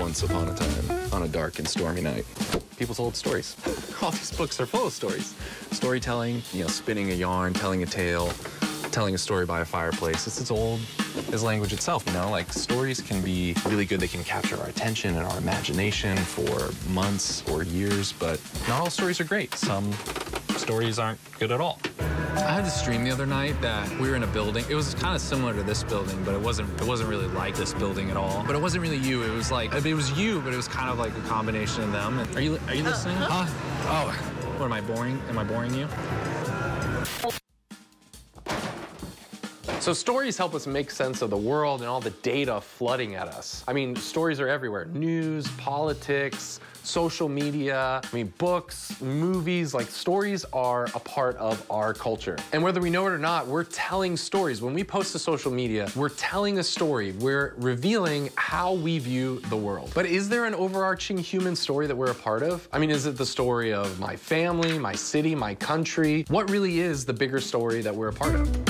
Once upon a time, on a dark and stormy night, people told stories. All these books are full of stories. Storytelling, spinning a yarn, telling a tale, telling a story by a fireplace. It's as old as language itself, Like, stories can be really good. They can capture our attention and our imagination for months or years, but not all stories are great. Some stories aren't good at all. I had this dream the other night that we were in a building. It was kind of similar to this building, but it wasn't really like this building at all. But it wasn't really you. It was like, it was you, but it was kind of like a combination of them. Are you listening? Huh? Oh, what, am I boring? Am I boring you? So stories help us make sense of the world and all the data flooding at us. I mean, stories are everywhere. News, politics, social media, books, movies, stories are a part of our culture. And whether we know it or not, we're telling stories. When we post to social media, we're telling a story. We're revealing how we view the world. But is there an overarching human story that we're a part of? Is it the story of my family, my city, my country? What really is the bigger story that we're a part of?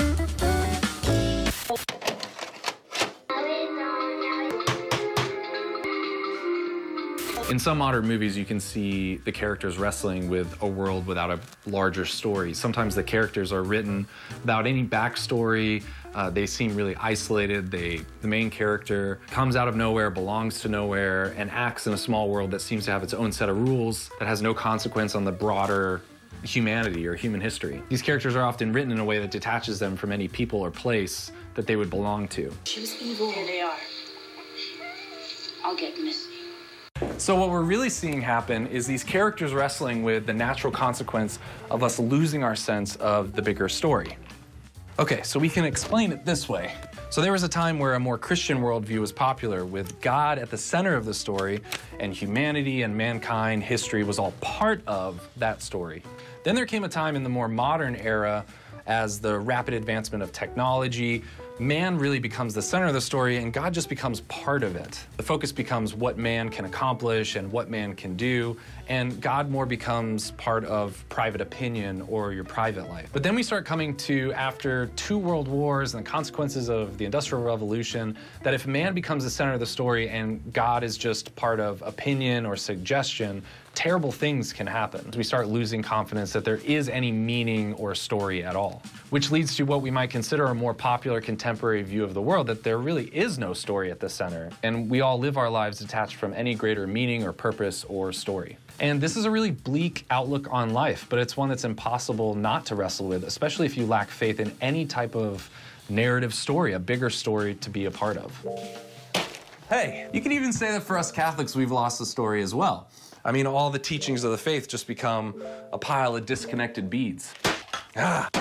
In some modern movies, you can see the characters wrestling with a world without a larger story. Sometimes the characters are written without any backstory. They seem really isolated. The main character comes out of nowhere, belongs to nowhere, and acts in a small world that seems to have its own set of rules that has no consequence on the broader humanity or human history. These characters are often written in a way that detaches them from any people or place that they would belong to. She was evil. Here they are. I'll get Missy. So what we're really seeing happen is these characters wrestling with the natural consequence of us losing our sense of the bigger story. Okay, so we can explain it this way. So there was a time where a more Christian worldview was popular, with God at the center of the story, and humanity and mankind, history was all part of that story. Then there came a time in the more modern era, as the rapid advancement of technology, man really becomes the center of the story and God just becomes part of it. The focus becomes what man can accomplish and what man can do, and God more becomes part of private opinion or your private life. But then we start coming to, after 2 world wars and the consequences of the Industrial Revolution, that if man becomes the center of the story and God is just part of opinion or suggestion, terrible things can happen. We start losing confidence that there is any meaning or story at all, which leads to what we might consider a more popular contemporary view of the world, that there really is no story at the center, and we all live our lives detached from any greater meaning or purpose or story. And this is a really bleak outlook on life, but it's one that's impossible not to wrestle with, especially if you lack faith in any type of narrative story, a bigger story to be a part of. Hey, you can even say that for us Catholics, we've lost the story as well. All the teachings of the faith just become a pile of disconnected beads. Crap,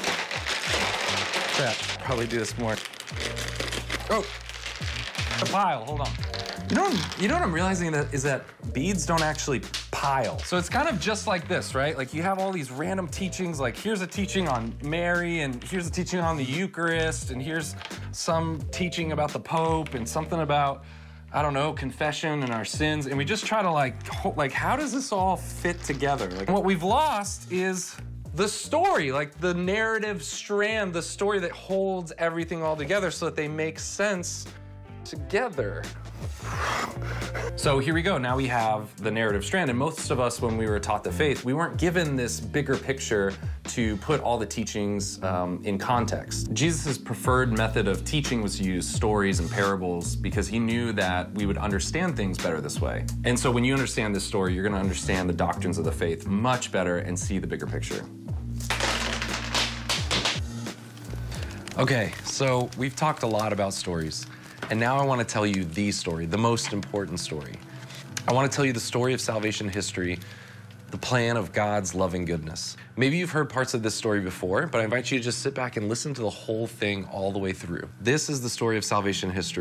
probably do this more. Oh, a pile, hold on. You know what I'm realizing is that beads don't actually pile. So it's kind of just like this, right? Like you have all these random teachings, like here's a teaching on Mary, and here's a teaching on the Eucharist, and here's some teaching about the Pope, and something about, I don't know, confession and our sins, and we just try to like how does this all fit together? Like, what we've lost is the story, like the narrative strand, the story that holds everything all together so that they make sense together. So here we go, now we have the narrative strand, and most of us, when we were taught the faith, we weren't given this bigger picture to put all the teachings in context. Jesus' preferred method of teaching was to use stories and parables because he knew that we would understand things better this way. And so when you understand this story, you're gonna understand the doctrines of the faith much better and see the bigger picture. Okay, so we've talked a lot about stories. And now I want to tell you the story, the most important story. I want to tell you the story of salvation history, the plan of God's loving goodness. Maybe you've heard parts of this story before, but I invite you to just sit back and listen to the whole thing all the way through. This is the story of salvation history.